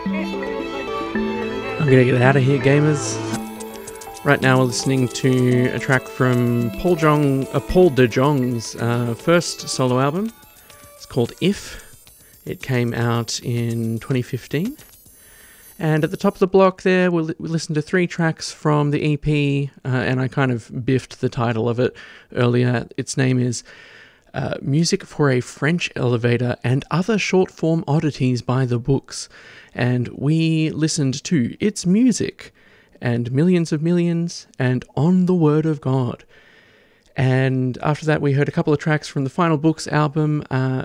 I'm gonna get out of here, gamers. Right now we're listening to a track from Paul de Jong's first solo album. It's called If. It came out in 2015. And at the top of the block there, we listened to 3 tracks from the EP, and I kind of biffed the title of it earlier. Its name is Music for a French Elevator and Other Short-Form Oddities by the Books. And we listened to It's Music and Millions of Millions and On the Word of God. And after that, we heard a couple of tracks from the Final Books album,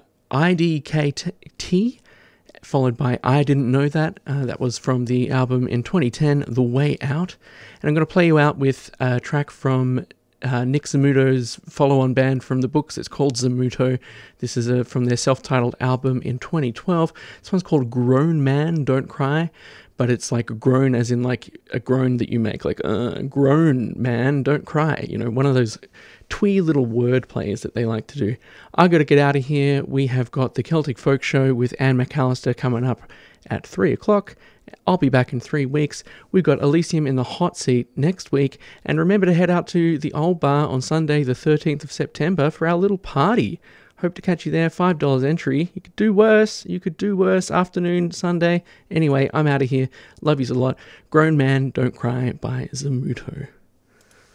IDKT, followed by I Didn't Know That. That was from the album in 2010, The Way Out. And I'm going to play you out with a track from Nick Zamuto's follow-on band from the books. It's called Zamuto. This is from their self-titled album in 2012. This one's called Grown Man, Don't Cry, but it's like groan as in like a groan that you make, like grown man, don't cry. You know, one of those twee little word plays that they like to do. I got to get out of here. We have got the Celtic Folk Show with Anne McAllister coming up at 3 o'clock. I'll be back in 3 weeks. We've got Elysium in the hot seat next week. And remember to head out to the Old Bar on Sunday, the 13th of September for our little party. Hope to catch you there. $5 entry. You could do worse. Afternoon, Sunday. Anyway, I'm out of here. Love yous a lot. Grown Man, Don't Cry by Zamuto.